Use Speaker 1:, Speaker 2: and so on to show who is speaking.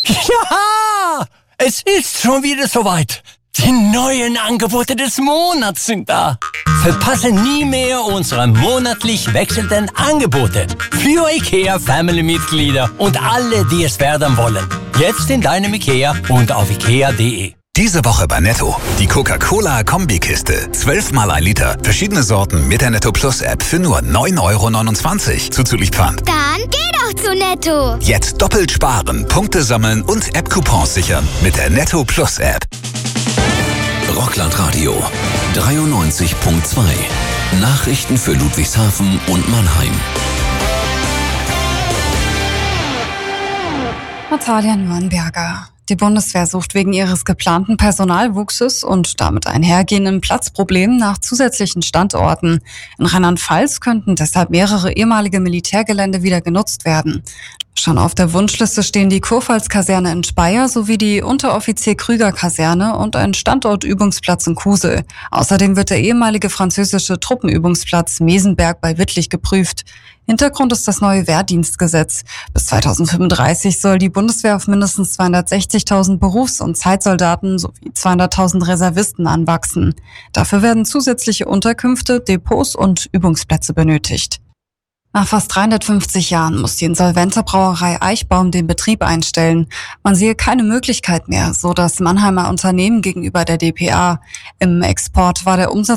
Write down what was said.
Speaker 1: Ja, es ist schon wieder soweit. Die neuen Angebote des Monats sind da. Verpasse nie mehr unsere monatlich wechselnden Angebote für IKEA-Family-Mitglieder und alle, die es werden wollen. Jetzt in deinem IKEA und auf ikea.de.
Speaker 2: Diese Woche bei Netto. Die Coca-Cola-Kombikiste. 12 mal 1 Liter. Verschiedene Sorten mit der Netto Plus App für nur 9,29 € zuzüglich Pfand.
Speaker 3: Dann geh doch zu Netto.
Speaker 2: Jetzt doppelt sparen, Punkte sammeln und App-Coupons sichern mit der Netto Plus App.
Speaker 4: Rockland-Radio 93.2. Nachrichten für Ludwigshafen und Mannheim.
Speaker 5: Natalia Neuenberger. Die Bundeswehr sucht wegen ihres geplanten Personalwuchses und damit einhergehenden Platzproblemen nach zusätzlichen Standorten. In Rheinland-Pfalz könnten deshalb mehrere ehemalige Militärgelände wieder genutzt werden. Schon auf der Wunschliste stehen die Kurpfalz-Kaserne in Speyer sowie die Unteroffizier-Krüger-Kaserne und ein Standortübungsplatz in Kusel. Außerdem wird der ehemalige französische Truppenübungsplatz Mesenberg bei Wittlich geprüft. Hintergrund ist das neue Wehrdienstgesetz. Bis 2035 soll die Bundeswehr auf mindestens 260.000 Berufs- und Zeitsoldaten sowie 200.000 Reservisten anwachsen. Dafür werden zusätzliche Unterkünfte, Depots und Übungsplätze benötigt. Nach fast 350 Jahren muss die insolvente Brauerei Eichbaum den Betrieb einstellen. Man sehe keine Möglichkeit mehr, so das Mannheimer Unternehmen gegenüber der dpa. Im Export war der Umsatz